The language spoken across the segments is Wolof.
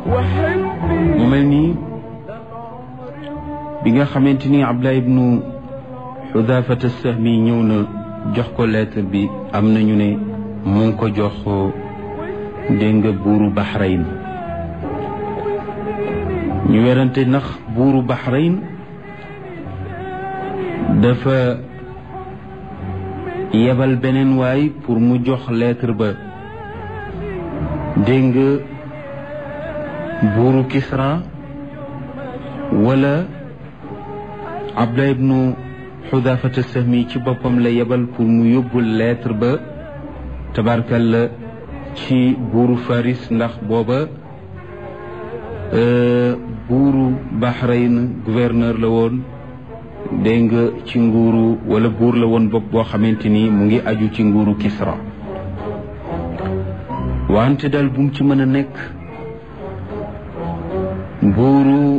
mu mel nii bi nga xamante ni Abdullah ibnu Xudaafata Sahmi ñëw na jox ko lettre bi am nañu ne mu ngi ko jox dégg nga buuru Bahrain ñu werante ndax buuru Bahrain dafa yebal beneen waay pour mu jox lettre ba dégg nga buuru Kisra wala Abdullah ibnu Xudaafata Sahmi ci boppam la yebal pour mu yóbbul lettre ba tabarkalla ci buuru Faris ndax booba buuru Bahrain gouverneur la woon dégg nga ci nguuru wala buur la woon bopp boo xamante ni mu ngi aju ci nguuru Kisra wante daal bu mu ci mën a nekk buuru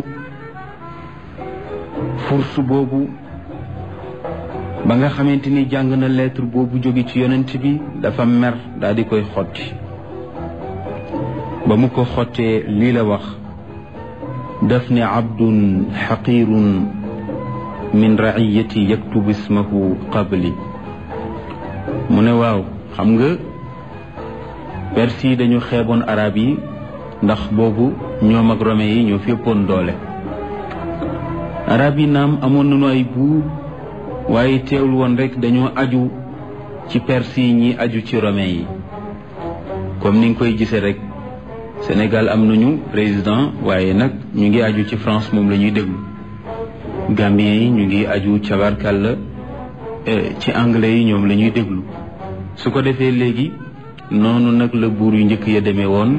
Furs boobu ba nga xamante ni jàng na lettre boobu jóge ci yonent bi dafa mer daal di koy xotti ba mu ko xottee lii la wax daf ne abdun xaqirun min raiyati yaktubu ismahu qabli mu ne waaw xam nga perse yi dañu xeeboon arab yi ndax boobu ñoom ak romain yi ñoo féppoon doole arab yi naam amoon nañu ay buur waaye teewul woon rek dañoo aju ci perse yi ñi aju ci romain yi comme ni nga koy gisee rek Sénégal am nañu président waaye nag ñu ngi aju ci France moom la ñuy déglu Gambien yi ñu ngi aju cabarkàlla ci anglais yi ñoom la ñuy déglu su ko defee léegi noonu nag la buur yu njëkk ya demee woon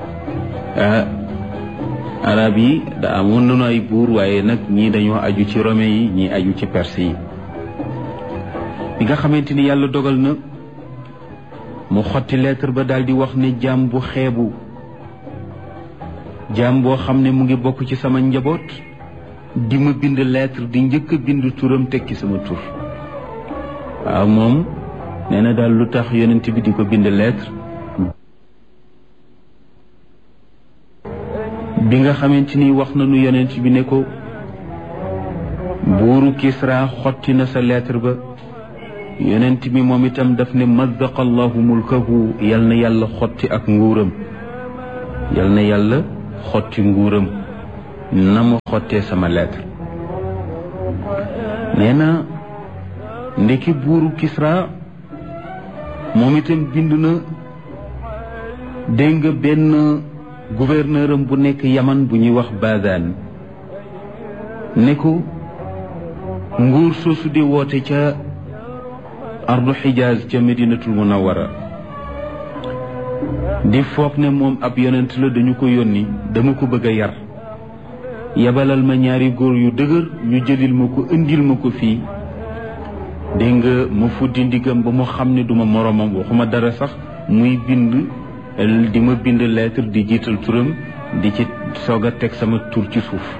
arab yi da amoon nañu ay buur waaye nag ñii dañoo aju ci romain yi ñii aju ci perse yi bi nga xamante ni yàlla dogal na mu xotti lettre ba daal di wax ne jaam bu xeebu jaam boo xam ne mu ngi bokk ci sama njaboot di ma bind lettre di njëkk a bind turam tekki sama tur waaw moom nee na daal lu tax yonent bi di ko bind lettre bi nga xamante ni wax nañu yonent bi ne ko buuru Kisra xotti na sa lettre ba yonent bi moom itam daf ne mazzaqa allahu mulkahu yal na yàlla xotti ak nguuram yal na yàlla xotti nguuram na mu xottee sama lettre nee na ndeki buuru Kisra moom itam bind na dégg nga benn gouverneur am bu nekk Yaman bu ñuy wax Bazan ne ko nguur soosu di woote ca ardu Xijaaz ca Medinatul Munawwara di foog ne moom ab yonent la dañu ko yónni dama ko bëgg a yar yabalal ma ñaari góor yu dëgër ñu jëlil ma ko indil ma ko fii dégg nga ma fuddi ndigam ba mu xam ne duma moromam waxuma dara sax muy bind di ma bind lettre di jiital turam di ci soog a teg sama tur ci suuf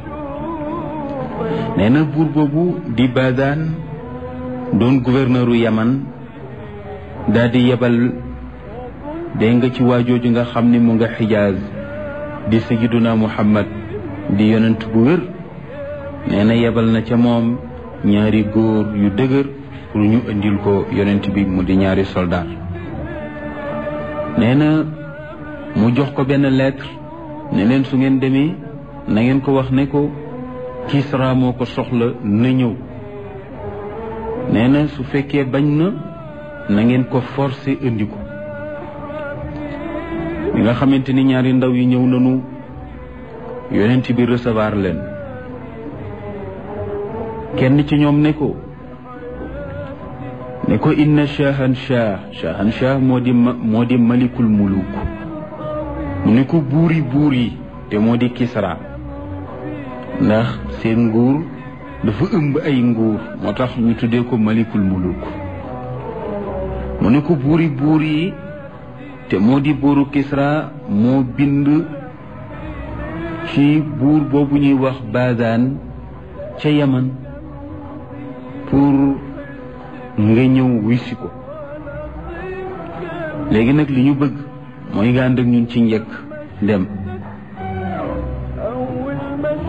nee na buur boobu di Bazan doon gouverneuru Yaman daal di yebal dégg nga ci waajooju nga xam ne mu nga Xijaaz di Sayyiduna Muhammad di yonent bu wér nee na yebal na ca moom ñaari góor yu dëgër pour ñu indil ko yonent bi mu di ñaari soldat nee na mu jox ko benn lettre ne leen su ngeen demee na ngeen ko wax ne ko Kisra moo ko soxla na ñëw nee na su fekkee bañ na ngeen ko forcer indi ko bi nga xamante ni ñaari ndaw yi ñëw nañu yonent bi recevoir leen kenn ci ñoom ne ko inna shahanshah moo di malikul muluk mu ne ko buur yi te moo di Kisra ndax seen nguur dafa ëmb ay nguur moo tax ñu tuddee ko malikul muluk mu ne ko buur yi te moo di buuru Kisra moo bind ci buur boobu ñuy wax Bazan ca Yaman pour nga ñëw wisi ko léegi nag li ñu bëgg mooy nga ànd ak ñun ci njëkk dem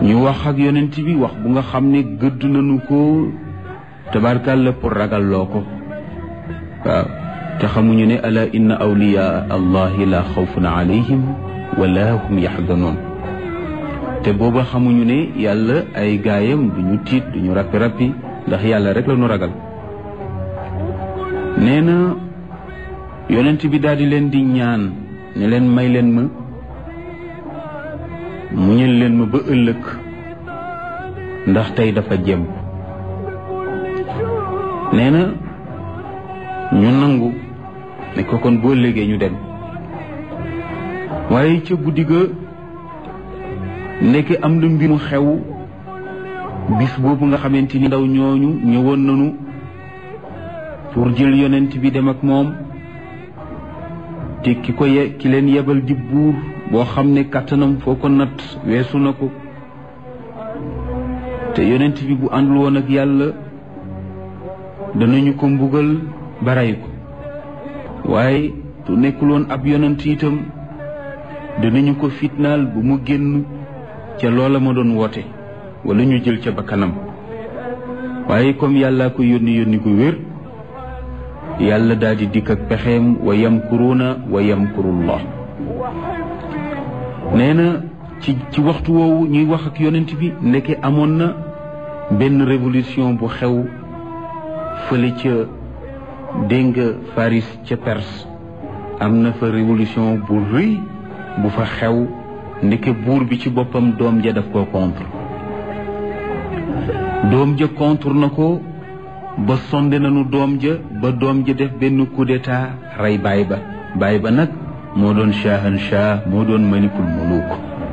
ñu wax ak yonent bi wax bu nga xam ne gëdd nañu ko tabarkàlla pour ragal loo ko waaw te xamuñu ne ala inna awliyaa allahi la xawfun alayhim wala hum yaxzanoon te booba xamuñu ne yàlla ay gaayam duñu tiit duñu rappi ndax yàlla rek la ñu ragal. nee na yonent bi daal di leen di ñaan ne leen may leen ma muñal leen ma ba ëllëg ndax tey dafa jëm. nee na ñu nangu ne ko kon boo léegee ñu dem waaye ca guddi ga ndeke am na mbir mu xew bis boobu nga xamante ni ndaw ñooñu ñëwoon nañu pour jël yonent bi dem ak moom te ki leen yebal di buur boo xam ne kàttanam foo ko natt weesu na ko te yonent bi bu àndul woon ak yàlla danañu ko mbugal ba rey ko waaye su nekkul woon ab yonent itam danañu ko fitnaal bu mu génn ca loola ma doon woote wala ñu jël ca bakkanam waaye comme yàllaa ko yónni gu wér yàlla daal di dikk ak pexeem wa yamkuruuna wa yamkurullah. nee na ci waxtu woowu ñuy wax ak yonent bi ndeke amoon na benn révolution bu xew fële ca dégg nga Faris ca Perse am na fa révolution bu rëy bu fa xew ndeke buur bi ci boppam doom ja daf koo contre doom ja contre na ko ba sonde nañu doom ja ba doom ja def benn coup d'état rey baay ba nag moo doon shahanshah moo doon malikul muluk.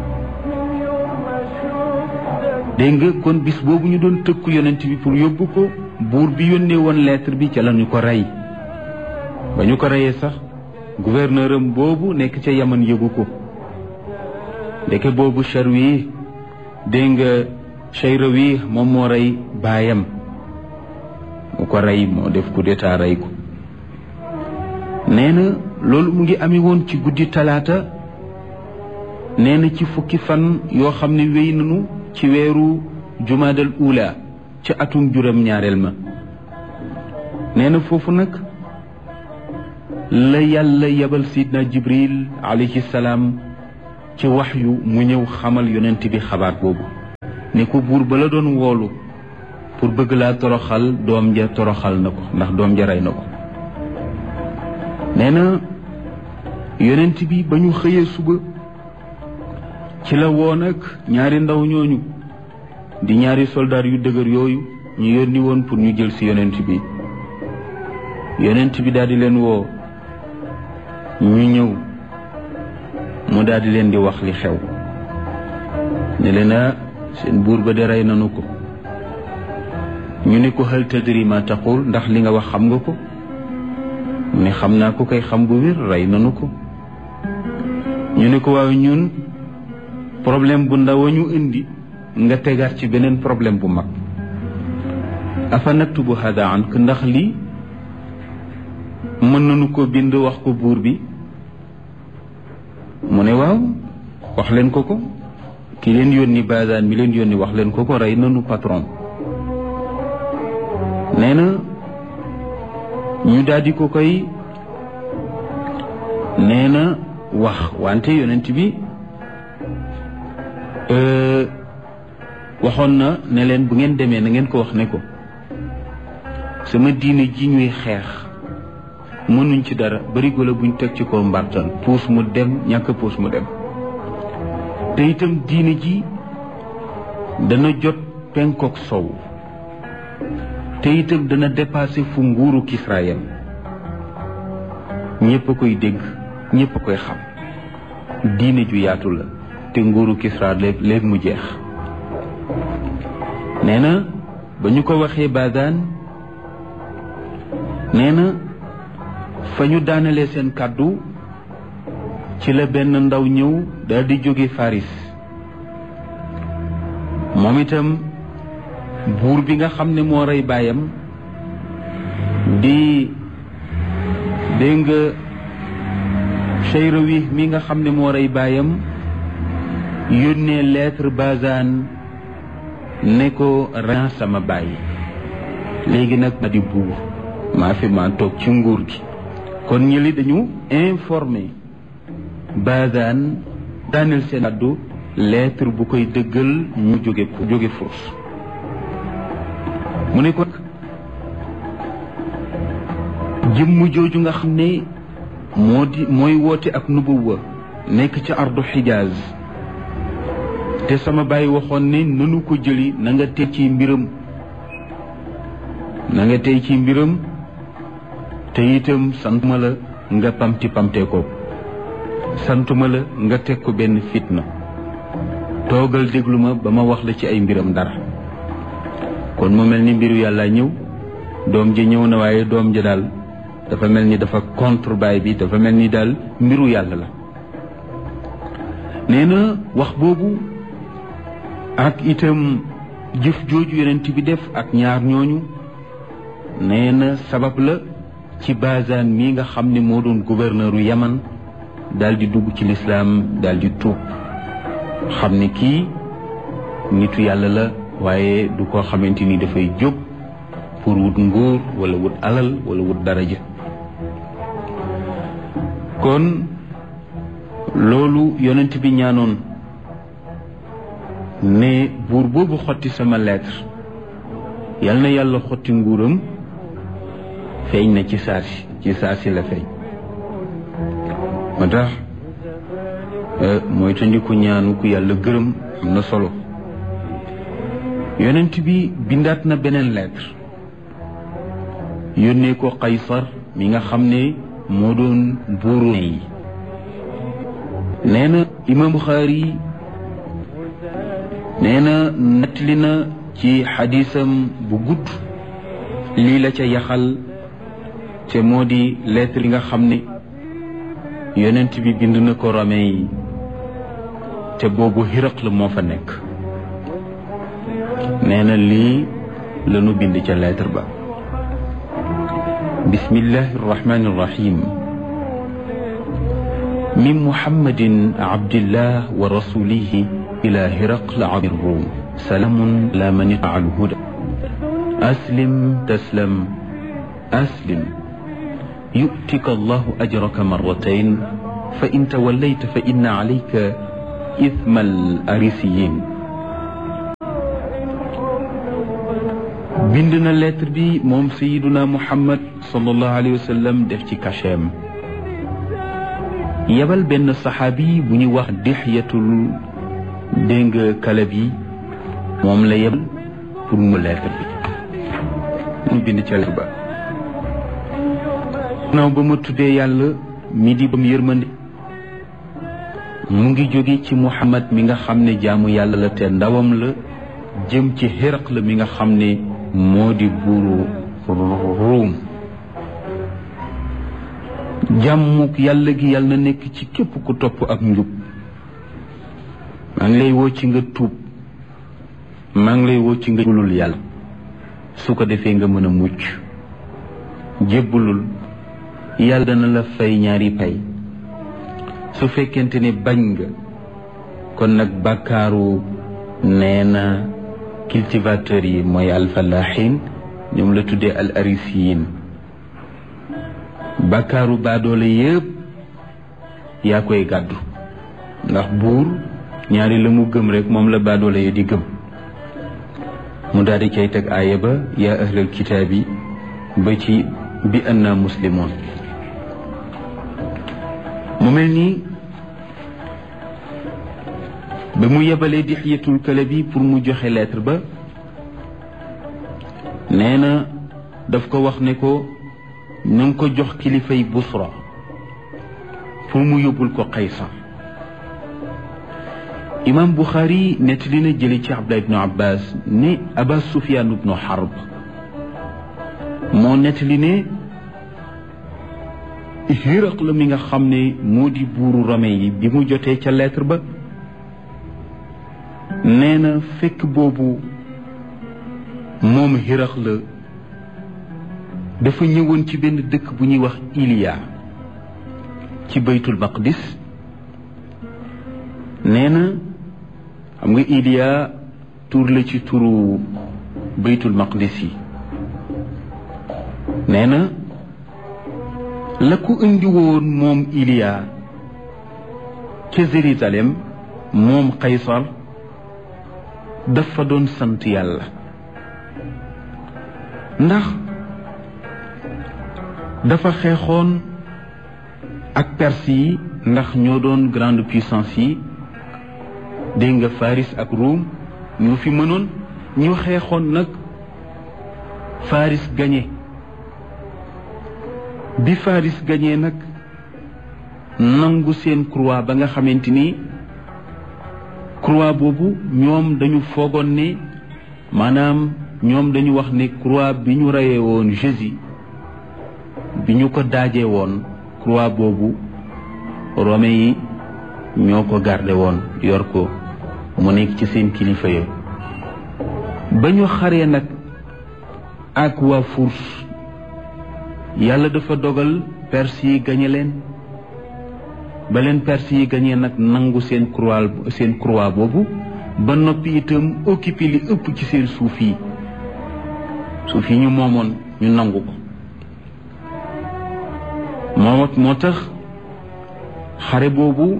dégg nga kon bis boobu ñu doon tëkku yonent bi pour yóbbu ko buur bi yónnee woon lettre bi ca la ñu ko rey ba ñu ko reyee sax gouverneur am boobu nekk ca Yaman yëgu ko ndeke boobu Charwi dégg nga Chayrawi moom moo rey baayam mu ko rey moo def coup d'état rey ko. nee na loolu mu ngi ami woon ci guddi talaata nee na ci fukki fan yoo xam ne wéy nañu ci weeru jumaadal ula ca atum juróom-ñaareel ma. nee na foofu nag la yàlla yebal sidna Jibril alayhi salaam ci waxyu mu ñëw xamal yonent bi xabaar boobu ne ko buur ba la doon woolu pour bëgg laa toroxal doom ja toroxal na ko ndax doom ja rey na ko. nee na yonent bi ba ñu xëyee suba ci la woon ak ñaari ndaw ñooñu di ñaari soldaar yu dëgër yooyu ñu yónni woon pour ñu jël ci yonent bi. yonent bi daal di leen woo ñu ñëw mu daal di leen di wax li xew ne leen a seen buur ba de rey nanu ko. ñu ne ko hal tadri ma taqul ndax li nga wax xam nga ko mu ne xam naa ko kay xam bu wér rey nanu ko. ñu ne ko waaw ñun problème bu ndaw a ñu indi nga tegaat ci beneen problème bu mag afa naktubu hada ank ndax lii mën nañu ko bind wax ko buur bi. mu ne waaw wax leen ko ki leen yónni Bazaan mi leen yónni wax leen ko rey nanu patron. nee na ñu daldi ko koy nee na wax wante yonent bi waxoon na ne leen bu ngeen demee na ngeen ko wax ne ko sama diine ji ñuy xeex mënuñ ci dara barigo la buñ teg ci ko mbartal puus mu dem ñàkk puus mu dem te itam diine ji dana jot penkook sow te itam dana dépassé fu nguuru Kisra yam ñëpp a koy dégg ñëpp a koy xam diine ju yaatu la te nguuru Kisra léegi mu jeex. nee na ba ñu ko waxee Bazaan nee na fa ñu daanalee seen kàddu ci la benn ndaw ñëw daal di jóge Faris moom itam buur bi nga xam ne moo rey baayam di dégg nga Chayrawi mi nga xam ne moo rey baayam yónnee lettre Bazaan ne ko ren sama bàyyi léegi nag ma di buur maa toog ci nguur gi. kon ñi li dañu informé Bazan daaneel seen addu lettre bu koy dëggal ñu jóge Furs. mu ne ko jëmm jooju nga xam ne mooy woote ak nubuwa nekk ci ardu Xijaaz te sama bàyyi waxoon ne nanu ko jëli na nga tey ci mbiram te itam santuma la nga pamtee ko santuma la nga teg ko benn fitna toogal déglu ma ba ma wax la ci ay mbiram dara. kon mu mel ni mbiru yàlla ñëw doom ji ñëw na waaye doom ji daal dafa mel ni dafa contre baay bi dafa mel ni daal mbiru yàlla la. nee na wax boobu ak itam jëf jooju yonent bi def ak ñaar ñooñu nee na sabab la ci Bazan mii nga xam ne moo doon gouverneur u Yaman daal di dugg ci lislaam daal di tuub xam ne kii nitu yàlla la waaye du koo xamante ni dafay jóg pour wut nguur wala wut alal wala wut daraja. kon loolu yonent bi ñaanoon ne buur boobu xotti sama lettre yal na yàlla xotti nguuram feeñ na ci saasi la feeñ. moo tax mooy tandiku ñaanu ku yàlla gërëm am na solo. yonent bi bindaat na beneen lettre yónnee ko Qaysar mi nga xam ne moo doon buuru yi. nee na Imam Buxaari nee na nettali na ci xadiisam bu gudd lii la ca yaxal te moo di lettre yi nga xam ne yonent bi bind na ko Romain yi te boobu Hiraql moo fa nekk. nee na lii lanu bind ca lettre ba. bismillahi irrahmani irrahim min muhammadin abdillah wa rasulihi ila hiraql abir rum salamun la man ittaba'a al-huda aslim taslam aslim yu'tika allahu ajraka marratayn fa in tawallayta fa inna alayka ithma al-arisiyin. bind na lettre bi moom sayiduna Muhammad sallallahu alayhi wa sallam def ci cachet yebal benn saxaabi bu ñuy wax Dihyatul dégg Kalabi moom la yebal pour mu lettre bi mu bind ca lettre ba. naaw ba ma tuddee yàlla mi di bam yërmande mu ngi jóge ci Muhammad mi nga xam ne jaamu yàlla la te ndawam la jëm ci Hiraql mi nga xam ne moo di buuru Ruum. jàmmuk yàlla gi yàlla na nekk ci képp ku topp ak njub. maa ngi lay woo ci nga tuub maa ngi lay woo ci nga jébbalul yàlla su ko defee nga mën a mucc. jébbalul yàlla dana la fay ñaari pay su fekkente ne bañ nga kon nag bàkkaaru nee na cultivateurs yi mooy alfalaxin ñoom la tuddee al arisiyin. bàkkaaru baadoole yëpp yaa koy gàddu ndax buur ñaari la mu gëm rek moom la baadoole yi di gëm. mu daal di cay teg aaya ba yaa ahlal kitaabi ba ci bi anna muslimoon. mu mel nii ba mu yebalee Dihyatul Kalabi pour mu joxe lettre ba nee na daf ko wax ne ko ñu ngi ko jox kilifay Busra pour mu yóbbul ko Qaysar. imam Buxaari nettali na jële ci Abdullah ibnu Abbas ne Aba Sufyaan ibnu Harb moo nettali ne Hiraql mi nga xam ne moo di buuru Rome yi bi mu jotee ca lettre ba nee na fekk boobu moom Hiraql dafa ñëwoon ci benn dëkk bu ñuy wax Iliya ci baytul maqdis. nee na xam nga Iliya tur la ci turu baytul maqdis yi nee na la ko indi woon moom Iliya ca Jérusalem moom Qaysar dafa doon sant yàlla ndax dafa xeexoon ak Perse yi ndax ñoo doon grande puissance yi dégg nga Faris ak Rome ñoo fi mënoon ñu xeexoon nag Faris gagné bi Faris gagné nag nangu seen croix ba nga xamante ni croix boobu ñoom dañu foogoon ne maanaam ñoom dañu wax ne croix bi ñu reyee woon Jésus bi ñu ko daajee woon croix boobu romain yi ñoo ko garde woon yor ko mu nekk ci seen kilifa ya ba ñu xaree nag ak waa Furs yàlla dafa dogal Perse yi gañe leen ba leen Perse yi gañee nag nangu seen croix boobu ba noppi itam occupé li ëpp ci seen suuf yi ñu moomoon ñu nangu ko moo tax xare boobu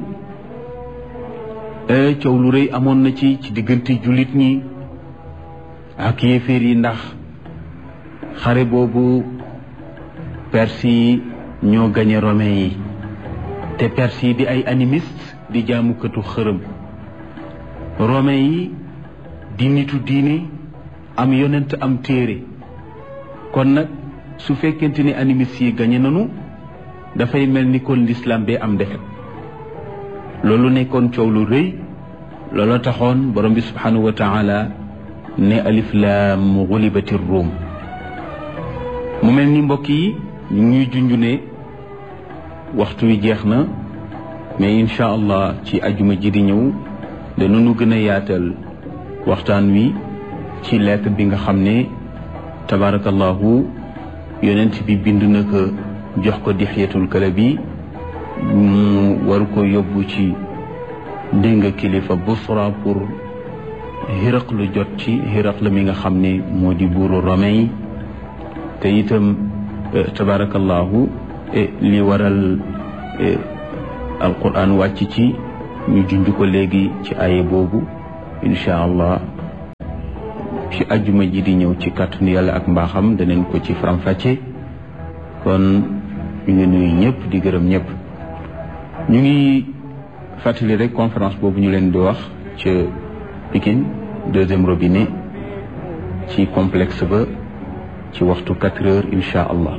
coow lu rëy amoon na ci diggante jullit ñi ak yéeféer yi ndax xare boobu Perse yi ñoo gañe romain yi te Perse yi di ay animiste di jaamukatu xërëm romain yi di nitu diine am yonent am téere kon nag su fekkente ni animiste yi gañe nanu dafay mel ni kon l'islam bee am defet loolu nekkoon coow lu rëy looloo taxoon borom bi subhanahu wa taala ne alif laam gulibati ruum mu mel ni mbokk yi ñu ñuy junj ne waxtu wi jeex na mais incha allah ci ajuma ji di ñëw danañu gën a yaatal waxtaan wi ci lettre bi nga xam ne tabarakallahu yonent bi bind na ko jox ko Dihyatul Kalbi mu war ko yóbbu ci dégg kilifa Busra pour Hiraqlu jot ci Hiraqlu mi nga xam ne moo di buuru romain yi te itam tabarakallahu li waral alquran wàcc ci ñu junj ko léegi ci aye boobu incha allah ci ajjuma ji di ñëw ci kàttanu yàlla ak mbaaxam danañ ko ci faram-fàcce kon ñu ngi nuyu ñëpp di gërëm ñëpp ñu ngi fàttali rek conférence boobu ñu leen di wax ca Pikine deuxième robinet ci complexe ba ci waxtu 4 heures incha allah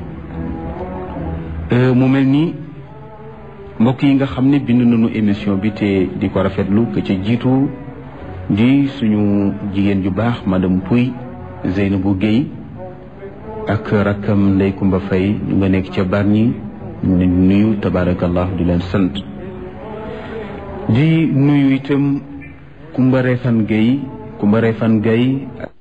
mu mel ni mbokk yi nga xam ne bind nañu émission bi te di ko rafetlu que ca jiitu di suñu jigéen ju baax madame Pouy Zeynabou Guèye ak rakkam Ndey Kumba Fay ñu nga nekk ca Bargny ñu leen nuyu tabarakallah di leen sant di nuyu itam Kumba Refan Guèye